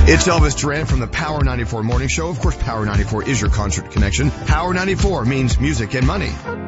It's Elvis Duran from the Power 94 Morning Show. Of course, Power 94 is your concert connection. Power 94 means music and money.